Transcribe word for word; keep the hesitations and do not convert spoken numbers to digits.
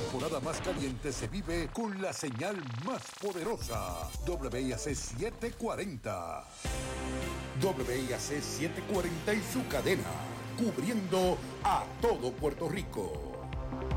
temporada más caliente se vive con la señal más poderosa. W I A C setecientos cuarenta. W I A C setecientos cuarenta y su cadena, cubriendo a todo Puerto Rico.